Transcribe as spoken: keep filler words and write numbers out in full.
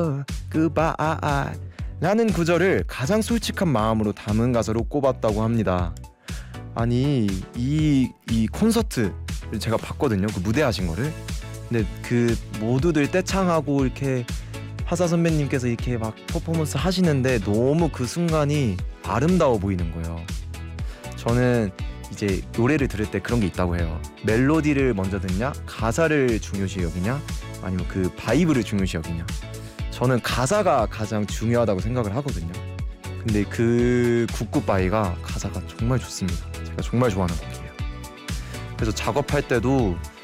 Goodbye 라는 구절을 가장 솔직한 마음으로 담은 가사로 꼽았다고 합니다. 아니 이, 이 콘서트를 제가 봤거든요. 그 무대 하신 거를. 근데 그 모두들 떼창하고 이렇게 화사 선배님께서 이렇게 막 퍼포먼스 하시는데 너무 그 순간이 아름다워 보이는 거예요. 저는 이제 노래를 들을 때 그런 게 있다고 해요. 멜로디를 먼저 듣냐, 가사를 중요시 여기냐, 아니면 그 바이브를 중요시 여기냐. 저는 가사가 가장 중요하다고 생각을 하거든요. 근데 그 굿굿바이가 가사가 정말 좋습니다. 제가 정말 좋아하는 곡이에요. 그래서 작업할 때도